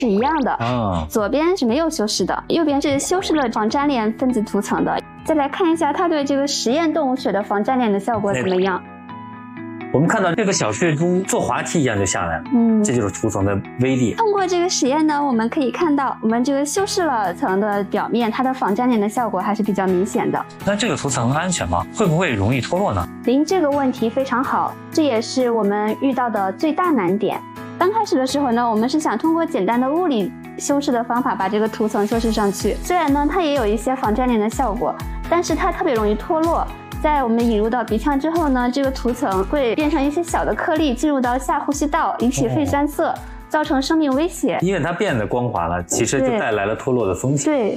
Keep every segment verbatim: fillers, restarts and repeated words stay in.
是一样的。 啊， 左边是没有修饰的，右边是修饰了防粘连分子涂层的。再来看一下它对这个实验动物血的防粘连的效果怎么样？ 我们看到这个小血珠坐滑梯一样就下来了， 嗯， 这就是涂层的威力。 通过这个实验呢，我们可以看到，我们这个修饰了层的表面，它的防粘连的效果还是比较明显的。 那这个涂层安全吗？会不会容易脱落呢？ 您这个问题非常好，这也是我们遇到的最大难点。刚开始的时候呢，我们是想通过简单的物理修饰的方法把这个涂层修饰上去。虽然呢，它也有一些防粘连的效果，但是它特别容易脱落。在我们引入到鼻腔之后呢，这个涂层会变成一些小的颗粒，进入到下呼吸道，引起肺栓塞，造成生命威胁。 因为它变得光滑了，其实就带来了脱落的风险。 对。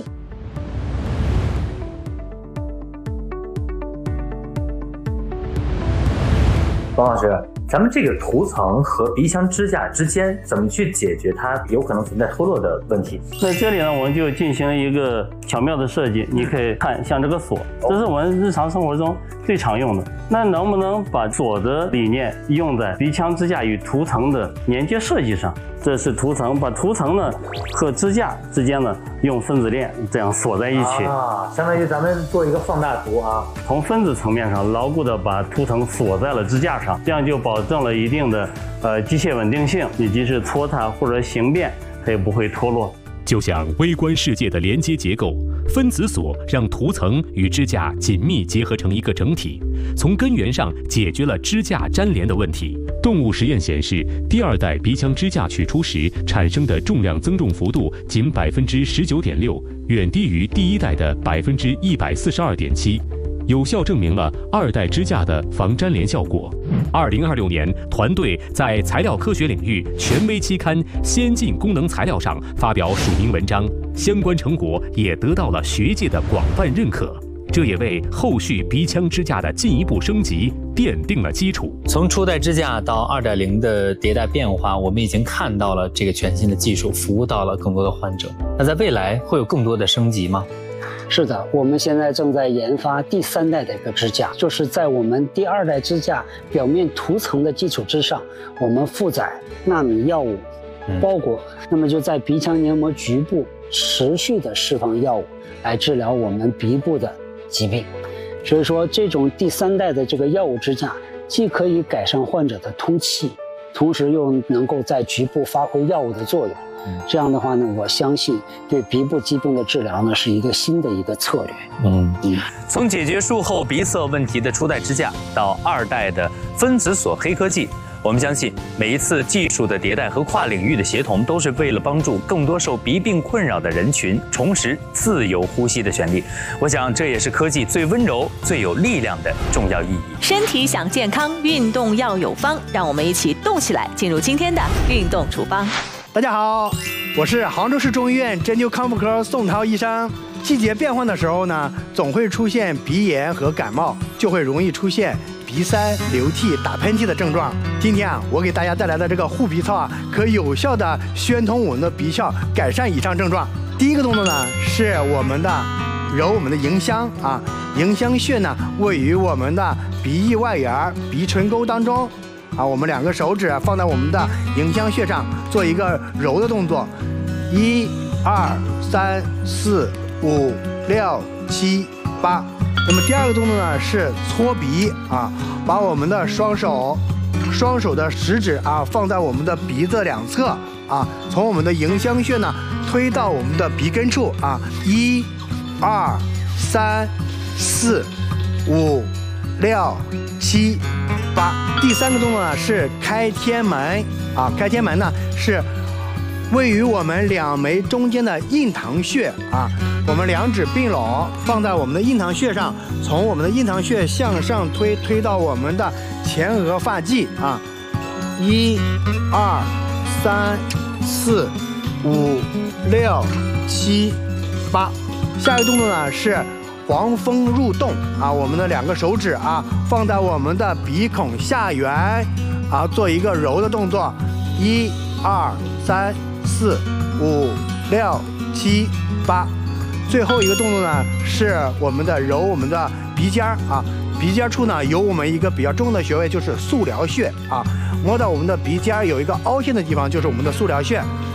王老师，咱们这个涂层和鼻腔支架之间怎么去解决它有可能存在脱落的问题？ 在这里呢，我们就进行一个巧妙的设计。你可以看，像这个锁，这是我们日常生活中最常用的。那能不能把锁的理念用在鼻腔支架与涂层的连接设计上？这是涂层，把涂层呢和支架之间呢用分子链这样锁在一起啊，相当于咱们做一个放大图啊， 从分子层面上牢固的把涂层锁在了支架上，这样就保证了一定的呃机械稳定性，以及是搓擦或者形变它也不会脱落。 就像微观世界的连接结构，分子锁让涂层与支架紧密结合成一个整体，从根源上解决了支架粘连的问题。动物实验显示，第二代鼻腔支架取出时产生的重量增重幅度仅百分之十九点六，远低于第一代的百分之一百四十二点七。有效证明了二代支架的防粘连效果。二零二六年，团队在材料科学领域权威期刊《先进功能材料》上发表署名文章，相关成果也得到了学界的广泛认可。这也为后续鼻腔支架的进一步升级奠定了基础。 从初代支架到二点零的迭代变化，我们已经看到了这个全新的技术服务到了更多的患者。那在未来会有更多的升级吗？ 是的，我们现在正在研发第三代的一个支架，就是在我们第二代支架表面涂层的基础之上，我们附载纳米药物包裹，嗯、那么就在鼻腔黏膜局部持续的释放药物来治疗我们鼻部的疾病。所以说，这种第三代的这个药物支架既可以改善患者的通气，同时又能够在局部发挥药物的作用。这样的话呢，我相信对鼻部疾病的治疗呢是一个新的一个策略。 嗯嗯，从解决术后鼻塞问题的初代支架到二代的分子锁黑科技，我们相信每一次技术的迭代和跨领域的协同，都是为了帮助更多受鼻病困扰的人群重拾自由呼吸的权利。我想这也是科技最温柔、最有力量的重要意义。 身体想健康，运动要有方，让我们一起动起来，进入今天的运动处方。 大家好，我是杭州市中医院针灸康复科宋涛医生。季节变换的时候呢，总会出现鼻炎和感冒，就会容易出现鼻塞、流涕、打喷嚏的症状。今天啊，我给大家带来的这个护鼻操啊，可有效的宣通我们的鼻窍，改善以上症状。第一个动作呢，是我们的揉我们的迎香啊，迎香穴呢位于我们的鼻翼外缘、鼻唇沟当中。啊，我们两个手指放在我们的迎香穴上，做一个揉的动作，一、二、三、四、五、六、七、八。那么第二个动作呢是搓鼻啊，把我们的双手、双手的食指啊放在我们的鼻子两侧啊，从我们的迎香穴呢推到我们的鼻根处啊，一、二、三、四、五、六、七、八。第三个动作呢是开天门啊，开天门呢是位于我们两眉中间的印堂穴啊，我们两指并拢放在我们的印堂穴上，从我们的印堂穴向上推，推到我们的前额发际啊，一、二、三、四、五、六、七、八。下一个动作呢是黄蜂入洞啊，我们的两个手指啊放在我们的鼻孔下缘啊，做一个揉的动作，一、二、三、四、五、六、七、八。最后一个动作呢是我们的揉我们的鼻尖啊，鼻尖处呢有我们一个比较重的穴位，就是塑辽穴啊，摸到我们的鼻尖有一个凹陷的地方，就是我们的塑辽穴。